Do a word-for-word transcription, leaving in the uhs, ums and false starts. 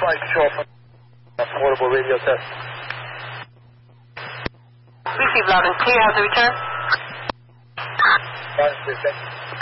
flight control from portable radio test. Receive loud and clear. How's the return? Fine, thank you.